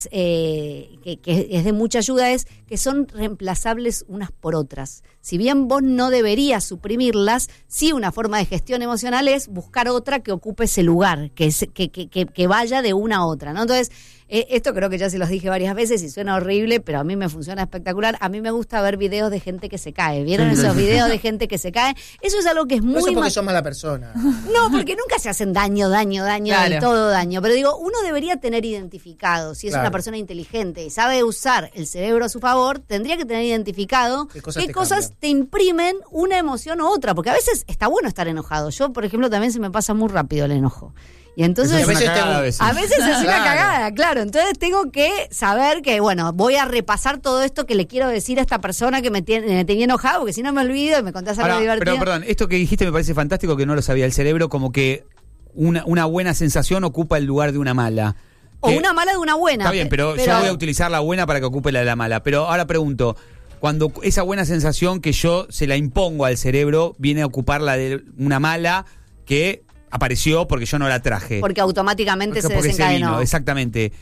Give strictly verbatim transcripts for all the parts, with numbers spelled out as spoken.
Eh, que, que es de mucha ayuda, es que son reemplazables unas por otras. Si bien vos no deberías suprimirlas, sí una forma de gestión emocional es buscar otra que ocupe ese lugar, que, es, que, que, que, que vaya de una a otra, ¿no? Entonces, eh, esto creo que ya se los dije varias veces y suena horrible, pero a mí me funciona espectacular. A mí me gusta ver videos de gente que se cae. ¿Vieron esos videos de gente que se cae? Eso es algo que es muy... Eso porque ma- sos mala persona. No, porque nunca se hacen daño, daño, daño Claro. y todo daño. Pero digo, uno debería tener identificado, si es Claro. una persona inteligente y sabe usar el cerebro a su favor, tendría que tener identificado ¿Qué cosas qué te cosas cambian? te imprimen una emoción u otra. Porque a veces está bueno estar enojado. Yo, por ejemplo, también se me pasa muy rápido el enojo. Y entonces... Eso es una veces cagada te- a veces. A veces es una Claro. cagada, claro. Entonces tengo que saber que, bueno, voy a repasar todo esto que le quiero decir a esta persona que me, tiene, me tenía enojado, porque si no me olvido y me contás algo Ahora, divertido. pero perdón, esto que dijiste me parece fantástico, que no lo sabía. El cerebro como que una, una buena sensación ocupa el lugar de una mala. O Que- una mala de una buena. Está bien, pero, yo voy a utilizar la buena para que ocupe la de la mala. Pero ahora pregunto, cuando esa buena sensación que yo se la impongo al cerebro viene a ocupar la de una mala que apareció porque yo no la traje. Porque automáticamente Porque- se porque desencadenó. vino, exactamente.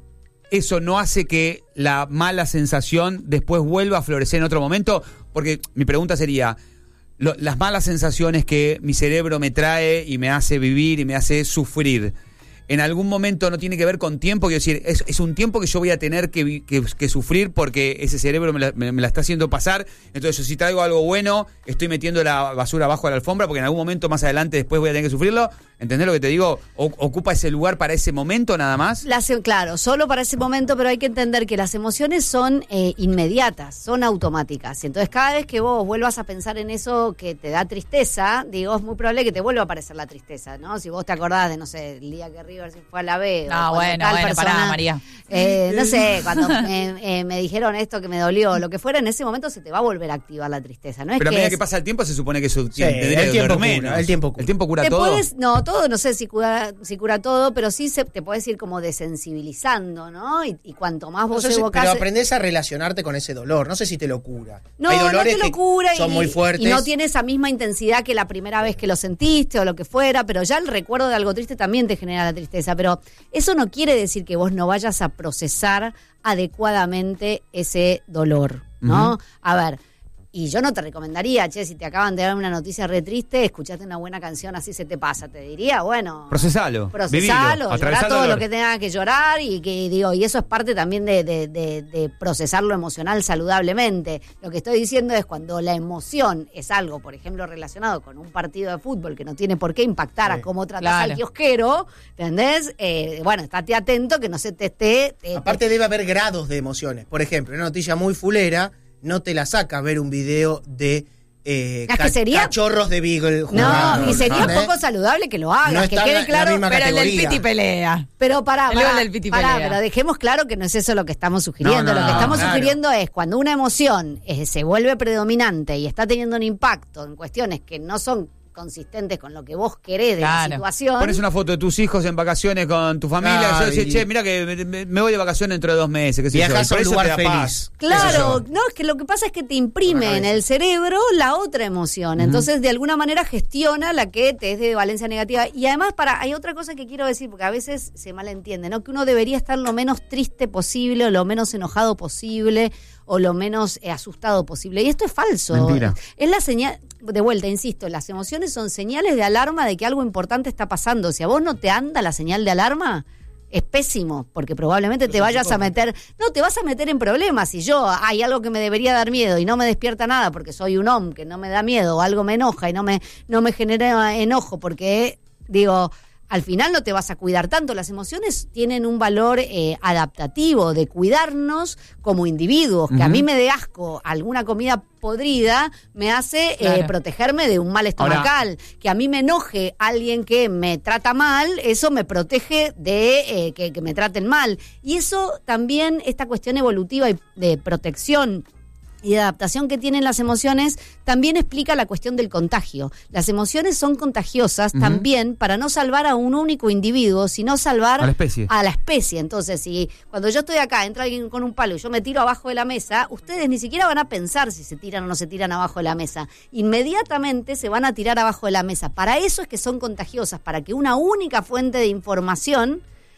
Eso no hace que la mala sensación después vuelva a florecer en otro momento, porque mi pregunta sería, lo- las malas sensaciones que mi cerebro me trae y me hace vivir y me hace sufrir, en algún momento no tiene que ver con tiempo, quiero decir, es, es un tiempo que yo voy a tener que, vi- que, que sufrir porque ese cerebro me la, me- me la está haciendo pasar. Entonces, yo, si traigo algo bueno, estoy metiendo la basura abajo de la alfombra porque en algún momento más adelante después voy a tener que sufrirlo. ¿Entendés lo que te digo? O- ¿Ocupa ese lugar para ese momento nada más? Las, claro, solo para ese momento, pero hay que entender que las emociones son eh, inmediatas, son automáticas. Entonces, cada vez que vos vuelvas a pensar en eso que te da tristeza, digo, es muy probable que te vuelva a aparecer la tristeza, ¿no? Si vos te acordás de, no sé, el día que River se fue a la B. o No, cuando bueno, tal bueno, persona, pará, María. eh, no sé, cuando me, eh, me dijeron esto que me dolió, lo que fuera, en ese momento se te va a volver a activar la tristeza. No es Pero a que medida es- que pasa el tiempo se supone que eso Sí, tendría el que tiempo durar cura, menos. el tiempo cura. El tiempo cura te todo. puedes, no, todo, no sé si cura, si cura todo, pero sí se, te puedes ir como desensibilizando, ¿no? Y, y cuanto más No vos sé si- evocás... pero aprendés a relacionarte con ese dolor. No sé si te lo cura. No, Hay no dolores te lo que cura son y, muy fuertes. y no tiene esa misma intensidad que la primera vez que lo sentiste o lo que fuera, pero ya el recuerdo de algo triste también te genera la tristeza. Pero eso no quiere decir que vos no vayas a procesar adecuadamente ese dolor, ¿no? Ujú. A ver, y yo no te recomendaría, che, si te acaban de dar una noticia re triste, escuchaste una buena canción, así se te pasa. Te diría, bueno... Procesalo, Procesalo, vivilo, llorá atravesá todo el lo dolor. que tenga que llorar y que digo, y eso es parte también de, de, de, de procesar lo emocional saludablemente. Lo que estoy diciendo es cuando la emoción es algo, por ejemplo, relacionado con un partido de fútbol que no tiene por qué impactar Sí, a cómo tratas claro. al kiosquero, ¿entendés? Eh, bueno, estate atento que no se te esté... eh, Aparte debe haber grados de emociones. Por ejemplo, una noticia muy fulera, no te la saca ver un video de eh, Es que ca- sería- cachorros de Beagle jugando. No, y sería ¿entendés? poco saludable que lo hagas, No que está quede en la- claro... la misma Pero el del categoría. Piti pelea. Pero pará, El pará, gol del Piti pará, pelea. pero dejemos claro que no es eso lo que estamos sugiriendo. No, no, lo que no, estamos claro. sugiriendo es cuando una emoción eh, se vuelve predominante y está teniendo un impacto en cuestiones que no son consistentes con lo que vos querés de Claro. la situación. Pones una foto de tus hijos en vacaciones con tu familia Claro, y yo decís, y- che, mira que me, me- me voy de vacaciones dentro de dos meses, qué sé yo. Viajas Y por a un eso lugar te da feliz. paz. Claro, Qué sé yo. no, es que lo que pasa es que te imprime Con la en cabeza. el cerebro la otra emoción. Entonces, de alguna manera gestiona la que te es de valencia negativa. Y además, para hay otra cosa que quiero decir, porque a veces se malentiende, ¿no? Que uno debería estar lo menos triste posible, o lo menos enojado posible, o lo menos eh, asustado posible. Y esto es falso. Mentira. Es la señal, de vuelta, insisto, las emociones son señales de alarma de que algo importante está pasando. Si a vos no te anda la señal de alarma, es pésimo, porque probablemente te vayas a meter, no, te vas a meter en problemas. Si yo hay algo que me debería dar miedo y no me despierta nada porque soy un hombre que no me da miedo, o algo me enoja y no me, no me genera enojo porque, digo, al final no te vas a cuidar tanto. Las emociones tienen un valor eh, adaptativo de cuidarnos como individuos, que Ujú. a mí me dé asco alguna comida podrida, me hace eh, Claro. protegerme de un mal estomacal. Que a mí me enoje alguien que me trata mal, eso me protege de eh, que, que me traten mal. Y eso también, esta cuestión evolutiva y de protección y de adaptación que tienen las emociones, también explica la cuestión del contagio. Las emociones son contagiosas Ujú. también para no salvar a un único individuo, sino salvar A la especie. a la especie. Entonces, si cuando yo estoy acá, entra alguien con un palo y yo me tiro abajo de la mesa, ustedes ni siquiera van a pensar si se tiran o no se tiran abajo de la mesa. Inmediatamente se van a tirar abajo de la mesa. Para eso es que son contagiosas, para que una única fuente de información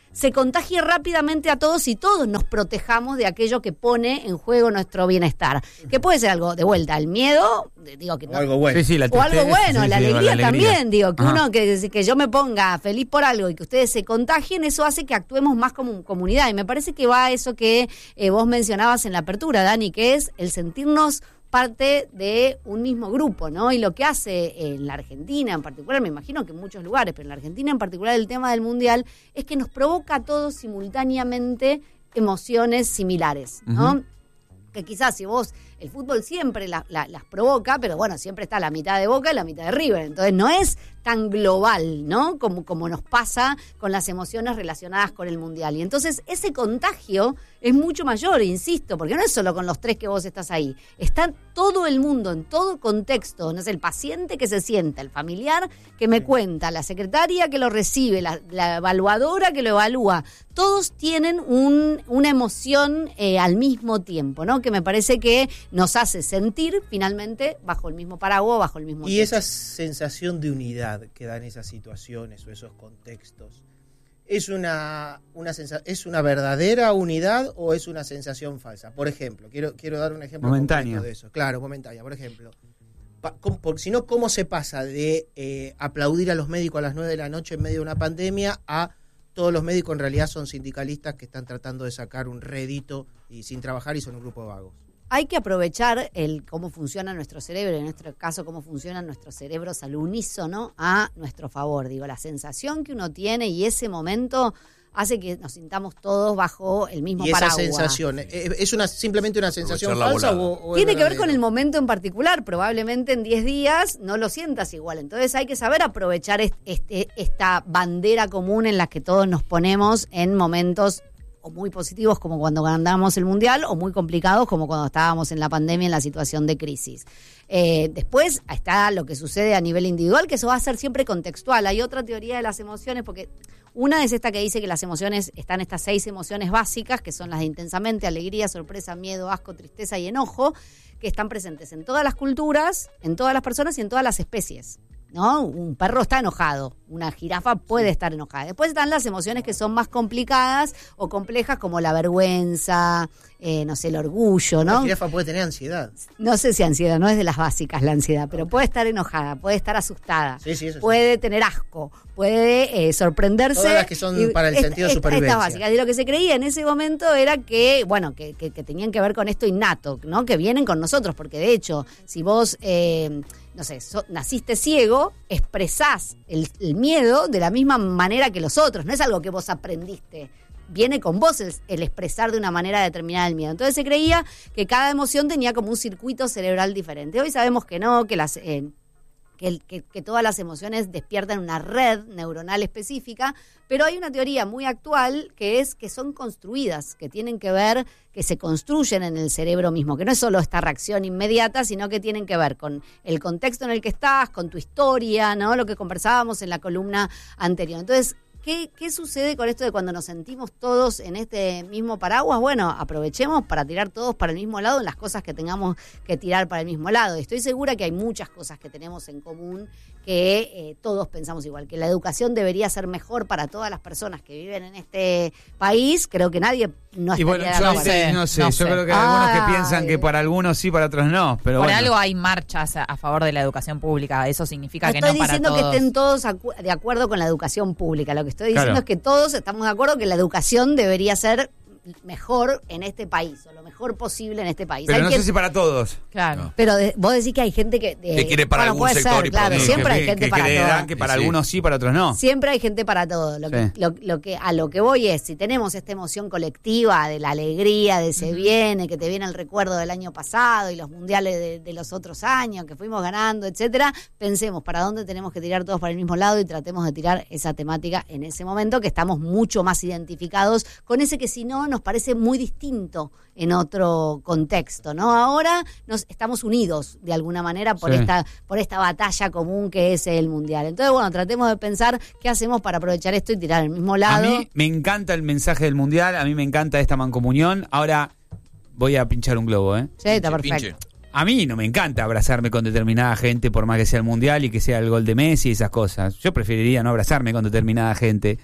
se contagie rápidamente a todos y todos nos protejamos de aquello que pone en juego nuestro bienestar. Que puede ser algo, de vuelta, el miedo, digo que O no, algo bueno. Sí, sí, la o algo tristeza, bueno, sí, la, sí, alegría la también, digo, que Ajá. uno, que, que yo me ponga feliz por algo y que ustedes se contagien, eso hace que actuemos más como comunidad. Y me parece que va a eso que eh, vos mencionabas en la apertura, Dani, que es el sentirnos parte de un mismo grupo, ¿no? Y lo que hace en la Argentina en particular, me imagino que en muchos lugares, pero en la Argentina en particular el tema del Mundial, es que nos provoca a todos simultáneamente emociones similares, ¿no? Uh-huh. Que quizás si vos, el fútbol siempre la, la, las provoca, pero bueno, siempre está la mitad de Boca y la mitad de River, entonces no es tan global, ¿no? Como, como nos pasa con las emociones relacionadas con el Mundial. Y entonces ese contagio es mucho mayor, insisto, porque no es solo con los tres que vos estás ahí, está todo el mundo, en todo contexto, no es el paciente que se sienta, el familiar que me cuenta, la secretaria que lo recibe, la, la evaluadora que lo evalúa, todos tienen un, una emoción eh, al mismo tiempo, ¿no? Que me parece que nos hace sentir finalmente bajo el mismo paraguas, bajo el mismo Y techo. esa sensación de unidad que dan esas situaciones o esos contextos, ¿es una, una, sensa- ¿es una verdadera unidad o es una sensación falsa? Por ejemplo, quiero, quiero dar un ejemplo momentáneo de eso. Claro, momentánea. Por ejemplo, pa, com, por, si no, ¿cómo se pasa de eh, aplaudir a los médicos a las nueve de la noche en medio de una pandemia a todos los médicos en realidad son sindicalistas que están tratando de sacar un rédito y sin trabajar y son un grupo de vagos? Hay que aprovechar el cómo funciona nuestro cerebro, en nuestro caso cómo funcionan nuestros cerebros al unísono a nuestro favor. Digo, la sensación que uno tiene y ese momento hace que nos sintamos todos bajo el mismo y esa paraguas. sensación, ¿es una simplemente una sensación falsa o, o tiene es que ver con verdadero? el momento en particular? Probablemente en diez días no lo sientas igual. Entonces hay que saber aprovechar este, este, esta bandera común en la que todos nos ponemos en momentos o muy positivos como cuando ganamos el Mundial o muy complicados como cuando estábamos en la pandemia en la situación de crisis. Eh, después está lo que sucede a nivel individual, que eso va a ser siempre contextual. Hay otra teoría de las emociones, porque una es esta que dice que las emociones, están estas seis emociones básicas, que son las de intensamente, alegría, sorpresa, miedo, asco, tristeza y enojo, que están presentes en todas las culturas, en todas las personas y en todas las especies, ¿no? Un perro está enojado, una jirafa puede sí. estar enojada. Después están las emociones que son más complicadas o complejas, como la vergüenza, eh, no sé, el orgullo, ¿no? La jirafa puede tener ansiedad. No sé si ansiedad, no es de las básicas la ansiedad, pero puede estar enojada, puede estar asustada, sí, sí, eso puede sí. tener asco, puede eh, sorprenderse. Todas las que son y, para el esta, sentido de supervivencia. Estas básicas. Y lo que se creía en ese momento era que, bueno, que, que, que tenían que ver con esto innato, ¿no? Que vienen con nosotros, porque de hecho, si vos... Eh, no sé, so, naciste ciego, expresás el, el miedo de la misma manera que los otros, no es algo que vos aprendiste, viene con vos el, el expresar de una manera determinada el miedo. Entonces se creía que cada emoción tenía como un circuito cerebral diferente. Hoy sabemos que no, que las... Eh, Que, que, que todas las emociones despiertan una red neuronal específica, pero hay una teoría muy actual que es que son construidas, que tienen que ver, que se construyen en el cerebro mismo, que no es solo esta reacción inmediata, sino que tienen que ver con el contexto en el que estás, con tu historia, ¿no? Lo que conversábamos en la columna anterior. Entonces, ¿Qué, ¿Qué sucede con esto de cuando nos sentimos todos en este mismo paraguas? Bueno, aprovechemos para tirar todos para el mismo lado en las cosas que tengamos que tirar para el mismo lado. Estoy segura que hay muchas cosas que tenemos en común que eh, todos pensamos igual, que la educación debería ser mejor para todas las personas que viven en este país. Creo que nadie no estaría y bueno, de yo acuerdo. sé, no sé, no yo sé. creo que hay algunos Ay. que piensan que para algunos sí, para otros no, pero Por bueno. algo hay marchas a, a favor de la educación pública, eso significa No que estoy no para diciendo todos. que estén todos acu- de acuerdo con la educación pública. Lo que estoy diciendo Claro. es que todos estamos de acuerdo que la educación debería ser mejor en este país, o lo mejor posible en este país. Pero Hay no quien- sé si para todos. Claro. No. Pero de- vos decís que hay gente que... eh, Que quiere para bueno, algún puede sector ser, y para claro, otro. siempre hay que, gente que para creerán todo. que para Sí, sí. algunos sí, para otros no. Siempre hay gente para todo. Lo, que, Sí. lo, lo que a lo que voy es, si tenemos esta emoción colectiva de la alegría, de se viene, que te viene el recuerdo del año pasado y los mundiales de, de los otros años que fuimos ganando, etcétera, pensemos para dónde tenemos que tirar todos para el mismo lado y tratemos de tirar esa temática en ese momento, que estamos mucho más identificados con ese que si no nos parece muy distinto en otro contexto, ¿no? Ahora nos estamos unidos de alguna manera por Sí. esta por esta batalla común que es el mundial. Entonces, bueno, tratemos de pensar qué hacemos para aprovechar esto y tirar al mismo A lado. mí me encanta el mensaje del Mundial, a mí me encanta esta mancomunión. Ahora voy a pinchar un globo, ¿eh? Sí, está Pinche, perfecto. A mí no me encanta abrazarme con determinada gente, por más que sea el Mundial y que sea el gol de Messi y esas cosas. Yo preferiría no abrazarme con determinada gente.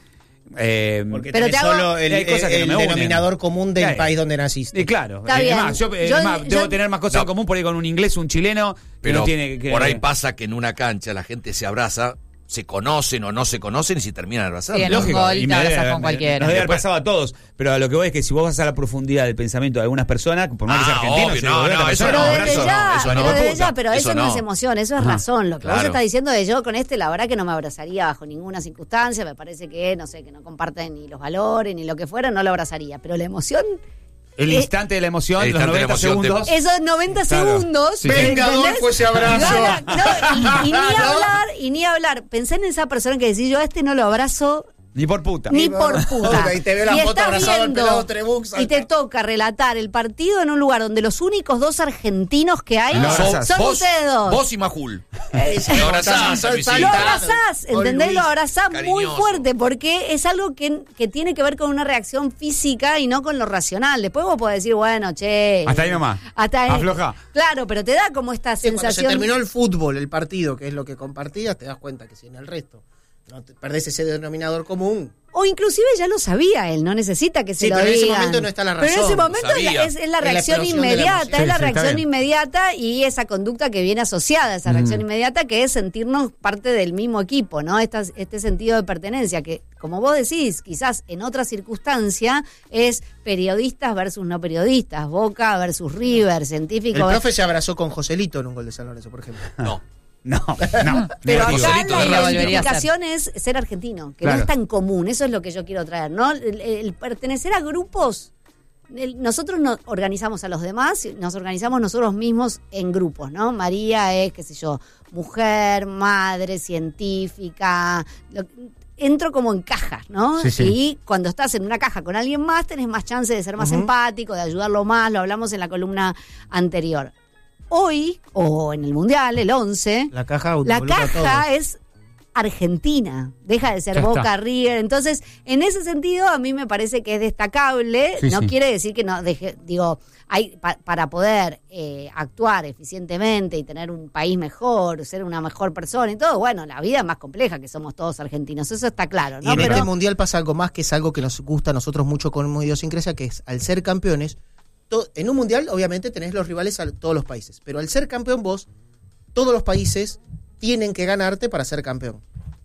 Eh, Porque Pero tenés te hago- solo el, hay cosas que el no me unen. denominador común del Claro. país donde naciste. y claro, Está eh, bien. es más, yo, eh, Yo- es más, yo- debo tener más cosas No. en común por ahí con un inglés, un chileno, que Pero no tiene que... por ahí pasa que en una cancha la gente se abraza, se conocen o no se conocen y se terminan abrazando. Sí, en un Lógico, gol y te me abrazás debe- con cualquiera. Nos debe haber Después- pasado a todos, pero a lo que voy es que si vos vas a la profundidad del pensamiento de algunas personas, por más que sea Ah, argentino, obvio, se no, vuelve no, otra eso Pero persona. no, desde eso ya, no, eso pero no. desde ya, pero eso, Eso no no. es emoción, eso es Ajá. razón. Lo que vos Claro. estás diciendo de yo con este, la verdad que no me abrazaría bajo ninguna circunstancia, me parece que, no sé, que no comparten ni los valores ni lo que fuera, no lo abrazaría. Pero la emoción, El Eh, instante de la emoción, el los instante de la noventa emoción te- segundos. esos noventa Claro. segundos. Sí, sí. Venga, ¿entendés? Adolfo, ese abrazo. No, no, y, y ni hablar, y ni hablar. Pensé en esa persona que decís, yo a este no lo abrazo Ni por puta. ni por puta. Y te veo la foto estás abrazado al viendo, pelado Trebux. y te toca relatar el partido en un lugar donde los únicos dos argentinos que hay Lo son, abrazás. vos, ustedes dos. vos y Majul. Lo Lo abrazás a Luisito. Lo abrazás, ¿entendés? Lo abrazás muy Cariñoso. fuerte porque es algo que, que tiene que ver con una reacción física y no con lo racional. Después vos podés decir, bueno, che. Hasta ahí nomás. Hasta ahí. Afloja. Claro, pero te da como esta Sí, cuando se sensación. terminó el fútbol, el partido, que es lo que compartías, te das cuenta que si en el resto no te perdés ese denominador común. O inclusive ya lo sabía él, no necesita que se Sí, lo pero en ese digan. momento no está la Pero en ese razón, momento es la, sabía. es, es la Es la reacción explosión de la inmediata, emoción. es la Sí, sí, está reacción bien. inmediata y esa conducta que viene asociada a esa reacción inmediata, que es sentirnos parte del mismo equipo, ¿no? Esta- este sentido de pertenencia, que como vos decís, quizás en otra circunstancia es periodistas versus no periodistas, Boca versus River, El científico. profe se abrazó con Joselito en un gol de San Lorenzo, por ejemplo. No. No, no. Pero negativo. acá Joselito, la ¿no? Lo volvería a identificación es ser argentino, que Claro. no es tan común, eso es lo que yo quiero traer, ¿no? El, el pertenecer a grupos, el- nosotros no organizamos a los demás, nos organizamos nosotros mismos en grupos, ¿no? María es, qué sé yo, mujer, madre, científica, lo- entro como en cajas, ¿no? Sí, sí. Y cuando estás en una caja con alguien más, tenés más chance de ser más empático, de ayudarlo más, lo hablamos en la columna anterior. Hoy, o en el Mundial, el once, La caja la involucra a caja todos. es Argentina, deja de ser Ya Boca, está. River. Entonces, en ese sentido, a mí me parece que es destacable. Sí, no sí. quiere decir que no deje, digo, hay pa- para poder eh, actuar eficientemente y tener un país mejor, ser una mejor persona y todo. Bueno, la vida es más compleja, que somos todos argentinos, eso está claro, Y ¿no? en Pero este mundial pasa algo más que es algo que nos gusta a nosotros mucho como idiosincrasia, que es al ser campeones, to- en un mundial obviamente tenés los rivales a todos los países, pero al ser campeón vos, todos los países tienen que ganarte para ser campeón.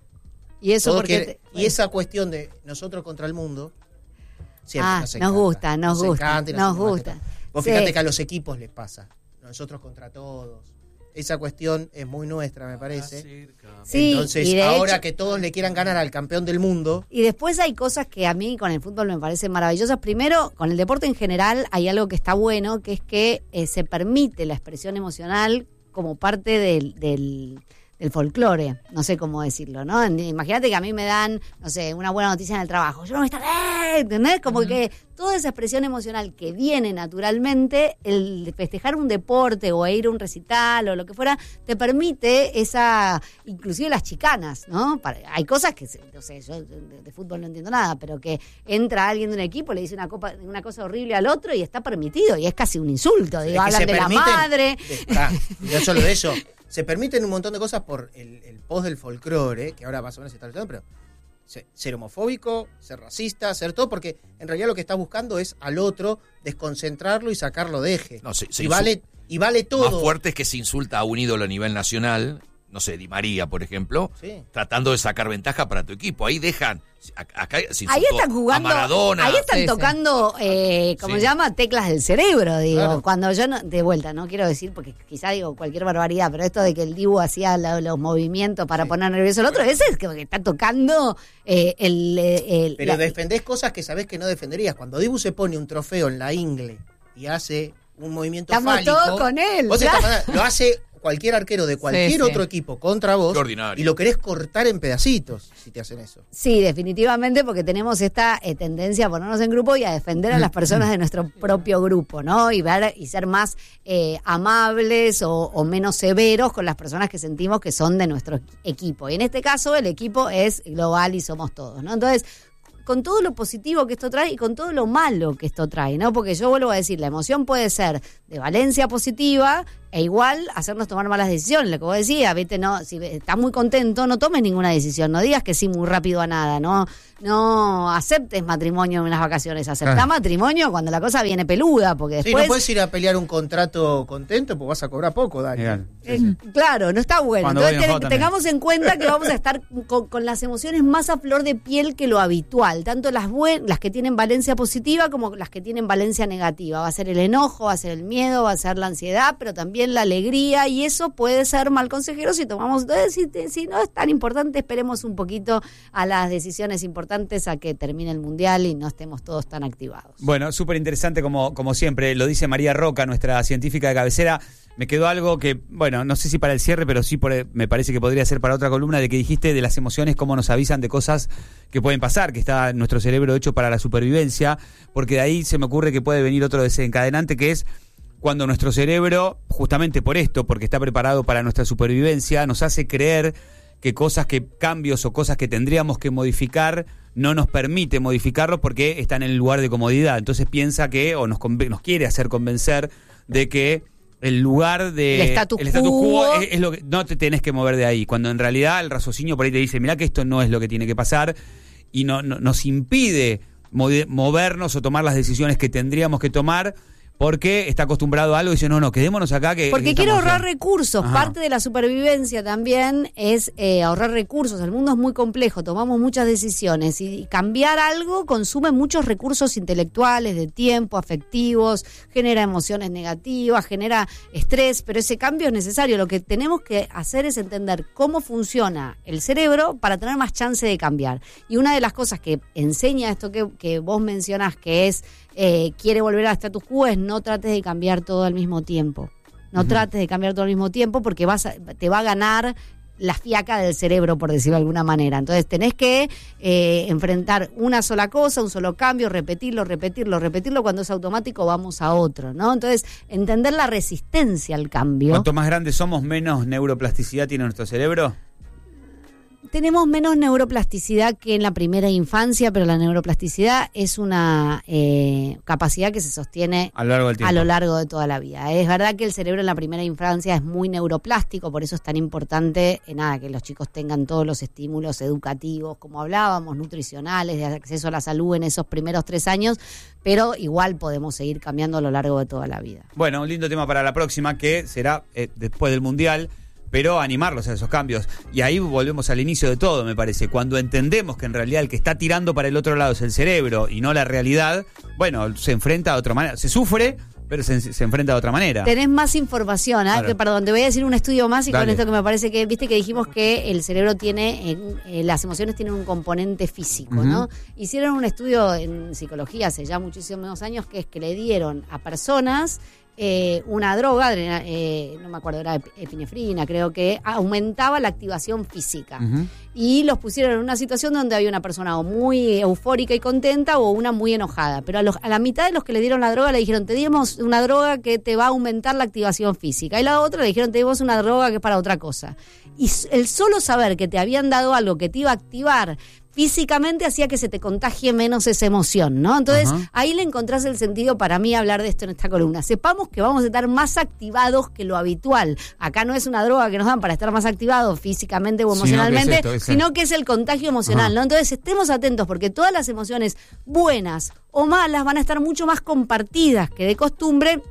y eso Todo porque quiere- te- y esa cuestión de nosotros contra el mundo, siempre Ah, nos, nos encanta. gusta, nos gusta, encanta y nos hacemos gusta. más que todo. Vos Sí. fíjate que a los equipos les pasa, nosotros contra todos. Esa cuestión es muy nuestra, me parece. Sí, Entonces, y de ahora hecho- que todos le quieran ganar al campeón del mundo, Y después hay cosas que a mí con el fútbol me parecen maravillosas. Primero, con el deporte en general hay algo que está bueno, que es que eh, se permite la expresión emocional como parte del, del, del folclore, no sé cómo decirlo, ¿no? En- Imagínate que a mí me dan, no sé, una buena noticia en el trabajo. Yo no voy a estar, ¡eh! ¿Entendés? Como que toda esa expresión emocional que viene naturalmente, el festejar un deporte o ir a un recital o lo que fuera, te permite esa, inclusive las chicanas, ¿no? Para- hay cosas que, se- no sé, yo de, de fútbol no entiendo nada, pero que entra alguien de un equipo, le dice una, copa, una cosa horrible al otro y está permitido, y es casi un insulto, digo, es que hablan se de la permiten- madre. Está, y no solo de eso. Se permiten un montón de cosas por el, el post del folclore, que ahora más o menos se está luchando, pero se- ser homofóbico, ser racista, ser todo, porque en realidad lo que estás buscando es al otro desconcentrarlo y sacarlo de eje. No, se- se y, insu- vale, y vale todo. Más fuerte es que se insulta a un ídolo a nivel nacional, no sé, Di María, por ejemplo, Sí. tratando de sacar ventaja para tu equipo. Ahí dejan, a- acá se Ahí insultó están jugando, a Maradona. ahí están Sí, sí. tocando, eh, ¿cómo Sí. se llama? Teclas del cerebro, digo. Claro. Cuando yo, no, de vuelta, no quiero decir, porque quizá digo cualquier barbaridad, pero esto de que el Dibu hacía la- los movimientos para poner nervioso al otro, ese es que que está tocando eh, el... eh, el- Pero la- defendés cosas que sabés que no defenderías. Cuando Dibu se pone un trofeo en la ingle y hace un movimiento Estamos fálico, todos con él, vos claro. estás- lo hace cualquier arquero de cualquier Sí, sí. otro equipo contra vos Qué ordinario. y lo querés cortar en pedacitos si te hacen eso. Sí, definitivamente, porque tenemos esta eh, tendencia a ponernos en grupo y a defender a las personas de nuestro propio grupo, ¿no? Y ver y ser más eh, amables o, o menos severos con las personas que sentimos que son de nuestro equipo. Y en este caso, el equipo es global y somos todos, ¿no? Entonces, con todo lo positivo que esto trae y con todo lo malo que esto trae, ¿no? Porque yo vuelvo a decir, la emoción puede ser de valencia positiva E igual hacernos tomar malas decisiones, lo que vos decías, ¿viste? No, si estás muy contento, no tomes ninguna decisión, no digas que sí muy rápido a nada, no no aceptes matrimonio en las vacaciones, aceptá ah. matrimonio cuando la cosa viene peluda, porque después... Sí, no puedes ir a pelear un contrato contento porque vas a cobrar poco, Dani. Eh, sí, sí. Claro, no está bueno. Cuando Entonces ten, tengamos en cuenta que vamos a estar con, con las emociones más a flor de piel que lo habitual, tanto las, buen, las que tienen valencia positiva como las que tienen valencia negativa. Va a ser el enojo, va a ser el miedo, va a ser la ansiedad, pero también la alegría, y eso puede ser mal consejero si tomamos... Entonces, si, si no es tan importante, esperemos un poquito a las decisiones importantes a que termine el Mundial y no estemos todos tan activados. Bueno, súper interesante como, como siempre, lo dice María Roca, nuestra científica de cabecera. Me quedó algo que, bueno, no sé si para el cierre, pero sí por, me parece que podría ser para otra columna, de que dijiste de las emociones, cómo nos avisan de cosas que pueden pasar, que está nuestro cerebro hecho para la supervivencia, porque de ahí se me ocurre que puede venir otro desencadenante, que es cuando nuestro cerebro, justamente por esto, porque está preparado para nuestra supervivencia, nos hace creer que cosas, que cambios o cosas que tendríamos que modificar no nos permite modificarlos porque está en el lugar de comodidad. Entonces piensa que, o nos, nos quiere hacer convencer de que el lugar de... El status, el status quo, quo es, es lo que no te tenés que mover de ahí. Cuando en realidad el raciocinio por ahí te dice, mirá que esto no es lo que tiene que pasar, y no, no, nos impide movernos o tomar las decisiones que tendríamos que tomar, porque está acostumbrado a algo y dice, no, no, quedémonos acá. que Porque que quiere ahorrar bien. recursos. Ajá. Parte de la supervivencia también es eh, ahorrar recursos. El mundo es muy complejo, tomamos muchas decisiones y cambiar algo consume muchos recursos intelectuales, de tiempo, afectivos, genera emociones negativas, genera estrés, pero ese cambio es necesario. Lo que tenemos que hacer es entender cómo funciona el cerebro para tener más chance de cambiar. Y una de las cosas que enseña esto que, que vos mencionás, que es Eh, quiere volver al status quo, es no trates de cambiar todo al mismo tiempo. No uh-huh. trates de cambiar todo al mismo tiempo porque vas a, te va a ganar la fiaca del cerebro, por decirlo de alguna manera. Entonces tenés que eh, enfrentar una sola cosa, un solo cambio, repetirlo, repetirlo, repetirlo. Cuando es automático vamos a otro, ¿no? Entonces entender la resistencia al cambio. Cuanto más grandes somos, menos neuroplasticidad tiene nuestro cerebro. Tenemos menos neuroplasticidad que en la primera infancia, pero la neuroplasticidad es una eh, capacidad que se sostiene a lo largo del tiempo, a lo largo de toda la vida. Es verdad que el cerebro en la primera infancia es muy neuroplástico, por eso es tan importante eh, nada que los chicos tengan todos los estímulos educativos, como hablábamos, nutricionales, de acceso a la salud en esos primeros tres años, pero igual podemos seguir cambiando a lo largo de toda la vida. Bueno, un lindo tema para la próxima, que será eh, después del Mundial, pero animarlos a esos cambios. Y ahí volvemos al inicio de todo, me parece. Cuando entendemos que en realidad el que está tirando para el otro lado es el cerebro y no la realidad, bueno, se enfrenta de otra manera. Se sufre, pero se, se enfrenta de otra manera. Tenés más información, ¿eh? Claro. Que, perdón, te voy a decir un estudio más y Dale. Con esto que me parece que, viste que dijimos que el cerebro tiene, eh, las emociones tienen un componente físico, uh-huh. ¿no? Hicieron un estudio en psicología hace ya muchísimos años, que es que le dieron a personas Eh, una droga, eh, no me acuerdo, era epinefrina, creo que aumentaba la activación física. Uh-huh. Y los pusieron en una situación donde había una persona o muy eufórica y contenta o una muy enojada. Pero a, los, a la mitad de los que le dieron la droga le dijeron, te dimos una droga que te va a aumentar la activación física. Y la otra le dijeron, te dimos una droga que es para otra cosa. Y el solo saber que te habían dado algo que te iba a activar físicamente hacía que se te contagie menos esa emoción, ¿no? Entonces, uh-huh. ahí le encontrás el sentido para mí hablar de esto en esta columna. Sepamos que vamos a estar más activados que lo habitual. Acá no es una droga que nos dan para estar más activados físicamente o emocionalmente, sino que es, esto, es sino que es el contagio emocional, uh-huh. ¿no? Entonces, estemos atentos porque todas las emociones buenas o malas van a estar mucho más compartidas que de costumbre.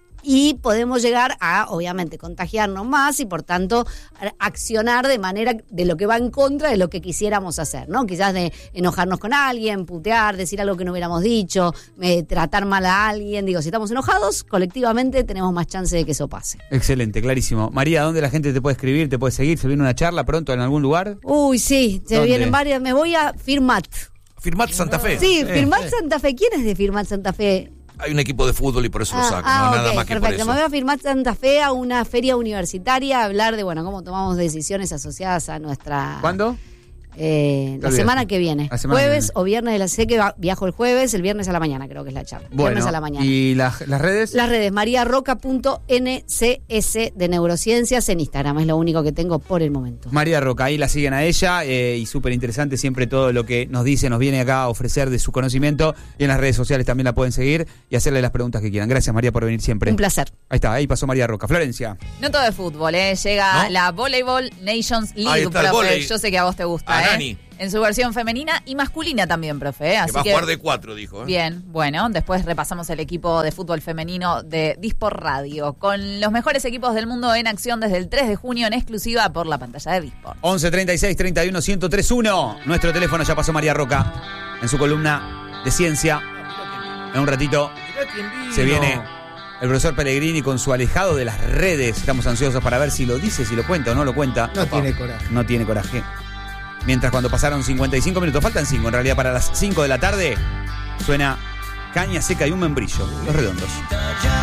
Y podemos llegar a, obviamente, contagiarnos más y, por tanto, accionar de manera de lo que va en contra de lo que quisiéramos hacer, ¿no? Quizás de enojarnos con alguien, putear, decir algo que no hubiéramos dicho, eh, tratar mal a alguien. Digo, si estamos enojados, colectivamente tenemos más chance de que eso pase. Excelente, clarísimo. María, ¿dónde la gente te puede escribir, te puede seguir? ¿Se viene una charla pronto en algún lugar? Uy, sí, se ¿Dónde? Vienen varias. Me voy a Firmat. Firmat Santa Fe. Sí, eh, Firmat eh. Santa Fe. ¿Quién es de Firmat Santa Fe? Hay un equipo de fútbol y por eso ah, lo saco, ah, no okay, nada más que perfecto. por eso. Me voy a Firmat Santa Fe a una feria universitaria a hablar de, bueno, cómo tomamos decisiones asociadas a nuestra... ¿Cuándo? Eh, la olvidaste. semana que viene. La semana Jueves que o viernes de la sé que va- viajo el jueves, el viernes a la mañana creo que es la charla. Bueno, viernes a la mañana. ¿y las, las redes? Las redes, mariarroca punto n c s de neurociencias en Instagram, es lo único que tengo por el momento. María Roca, ahí la siguen a ella eh, y súper interesante siempre todo lo que nos dice, nos viene acá a ofrecer de su conocimiento y en las redes sociales también la pueden seguir y hacerle las preguntas que quieran. Gracias María por venir siempre. Un placer. Ahí está, ahí pasó María Roca. Florencia. No todo es fútbol, ¿eh? Llega ¿No? la Volleyball Nations League, Ahí está el profe. vóley. Yo sé que a vos te gusta, A ¿eh? Nani. En su versión femenina y masculina también, profe. ¿eh? Que Así va a que jugar de cuatro, dijo. ¿eh? bien, bueno, después repasamos el equipo de fútbol femenino de Dispor Radio, con los mejores equipos del mundo en acción desde el tres de junio en exclusiva por la pantalla de Dispor. once treinta y seis treinta y uno ciento tres uno. Nuestro teléfono ya pasó María Roca en su columna de ciencia. En un ratito Mirá quién vino. se viene el profesor Pellegrini con su alejado de las redes. Estamos ansiosos para ver si lo dice, si lo cuenta o no lo cuenta. No Opa. tiene coraje. No tiene coraje. Mientras cuando pasaron cincuenta y cinco minutos, faltan cinco en realidad para las cinco de la tarde, suena Caña Seca y un Membrillo, Los Redondos.